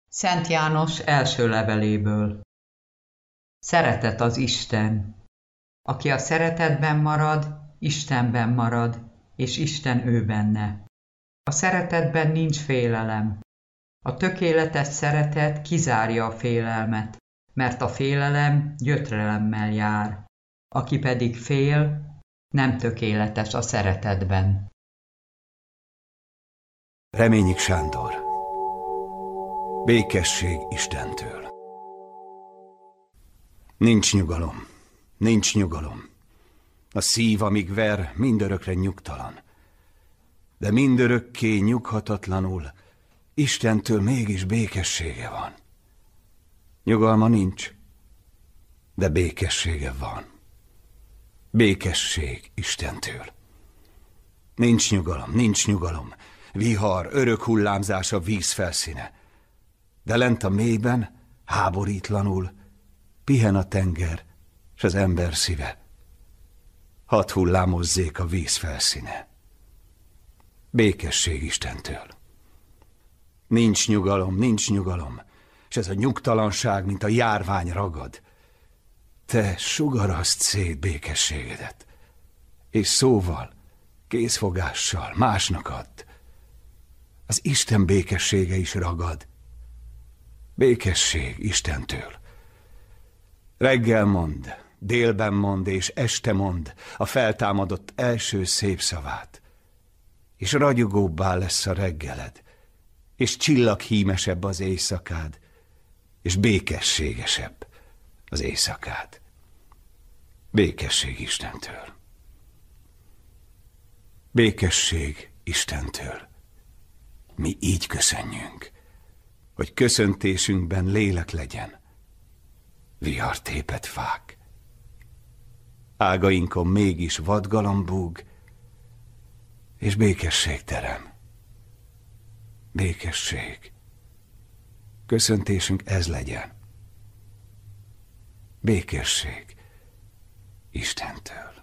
Szent János első leveléből. Szeretet az Isten. Aki a szeretetben marad, Istenben marad, és Isten ő benne. A szeretetben nincs félelem. A tökéletes szeretet kizárja a félelmet, mert a félelem gyötrelemmel jár. Aki pedig fél, nem tökéletes a szeretetben. Reményik Sándor. Békesség Istentől. Nincs nyugalom, nincs nyugalom. A szív, amíg ver, mindörökre nyugtalan. De mindörökké nyughatatlanul Istentől mégis békessége van. Nyugalma nincs, de békessége van. Békesség Istentől. Nincs nyugalom, nincs nyugalom. Vihar, örök hullámzás a víz felszíne. De lent a mélyben, háborítlanul, pihen a tenger, s az ember szíve. Hadd hullámozzék a víz felszíne. Békesség Istentől. Nincs nyugalom, s ez a nyugtalanság, mint a járvány ragad. Te sugaraszt szét békességedet, és szóval, készfogással másnak add. Az Isten békessége is ragad. Békesség Istentől. Reggel mond, délben mond és este mond a feltámadott első szép szavát, és ragyogóbbá lesz a reggeled, és csillaghímesebb az éjszakád, és békességesebb az éjszakád. Békesség Istentől. Békesség Istentől. Mi így köszönjünk, hogy köszöntésünkben lélek legyen, vihartépet fák. Ágainkon mégis vadgalamb búg, és békesség terem. Békesség. Köszöntésünk ez legyen. Békesség Istentől.